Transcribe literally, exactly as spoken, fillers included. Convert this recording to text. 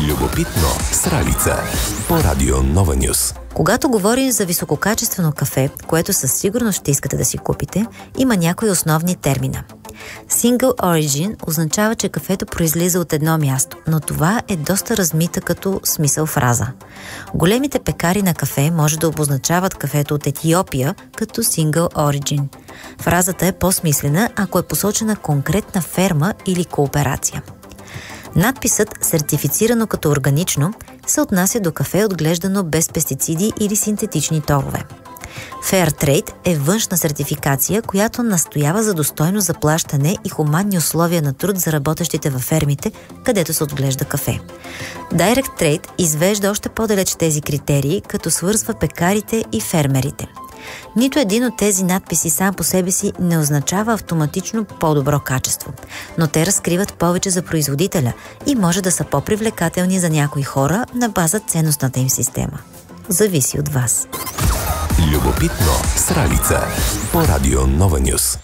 Любопитно с Ралица по Радио Нова Нюс. Когато говорим за висококачествено кафе, което със сигурност ще искате да си купите, има някои основни термина. Single Origin означава, че кафето произлиза от едно място, но това е доста размита като смисъл фраза. Големите пекари на кафе може да обозначават кафето от Етиопия като Single Origin. Фразата е по-смислена, ако е посочена конкретна ферма или кооперация. Надписът «Сертифицирано като органично» се отнася до кафе, отглеждано без пестициди или синтетични торове. Fairtrade е външна сертификация, която настоява за достойно заплащане и хуманни условия на труд за работещите във фермите, където се отглежда кафе. Direct Trade извежда още по-далеч тези критерии, като свързва пекарите и фермерите. Нито един от тези надписи сам по себе си не означава автоматично по-добро качество, но те разкриват повече за производителя и може да са по-привлекателни за някои хора на база ценностната им система. Зависи от вас. Любопитно с Ралица по Радио Нова Нюс.